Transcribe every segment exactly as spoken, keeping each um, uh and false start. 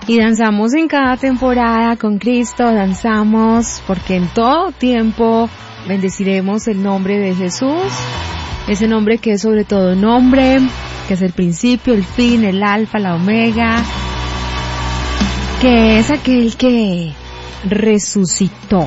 Y danzamos en cada temporada con Cristo, danzamos porque en todo tiempo bendeciremos el nombre de Jesús, ese nombre que es sobre todo nombre, que es el principio, el fin, el alfa, la omega, que es aquel que resucitó.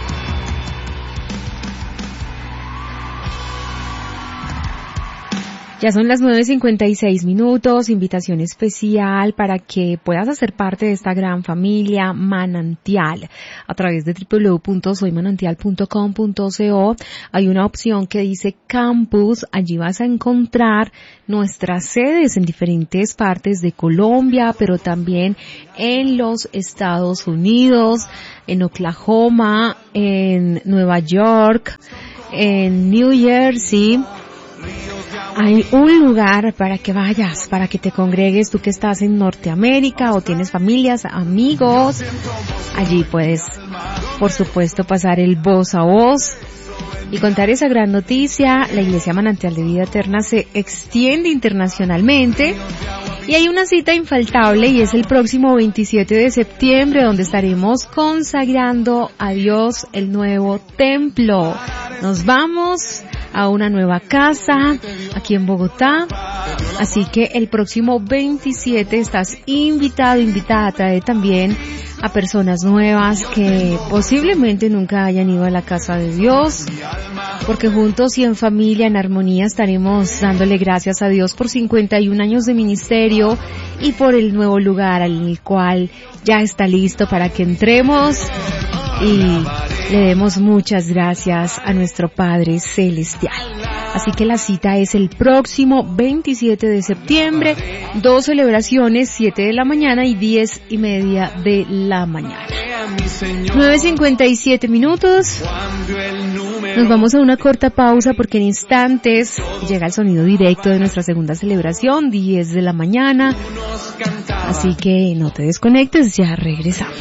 Ya son las nueve cincuenta y seis minutos, invitación especial para que puedas hacer parte de esta gran familia Manantial. A través de doble u doble u doble u punto soy manantial punto com punto co hay una opción que dice Campus. Allí vas a encontrar nuestras sedes en diferentes partes de Colombia, pero también en los Estados Unidos, en Oklahoma, en Nueva York, en New Jersey. Hay un lugar para que vayas, para que te congregues, tú que estás en Norteamérica o tienes familias, amigos. Allí puedes, por supuesto, pasar el voz a voz y contar esa gran noticia. La Iglesia Manantial de Vida Eterna se extiende internacionalmente y hay una cita infaltable y es el próximo veintisiete de septiembre, donde estaremos consagrando a Dios el nuevo templo. Nos vamos a una nueva casa aquí en Bogotá, así que el próximo veintisiete estás invitado, invitada. Trae también a personas nuevas que posiblemente nunca hayan ido a la casa de Dios, porque juntos y en familia, en armonía, estaremos dándole gracias a Dios por cincuenta y un años de ministerio y por el nuevo lugar al cual ya está listo para que entremos y le demos muchas gracias a nuestro Padre Celestial. Así que la cita es el próximo veintisiete de septiembre, dos celebraciones, siete de la mañana y diez y media de la mañana. nueve cincuenta y siete minutos. Nos vamos a una corta pausa porque en instantes llega el sonido directo de nuestra segunda celebración, diez de la mañana. Así que no te desconectes, ya regresamos.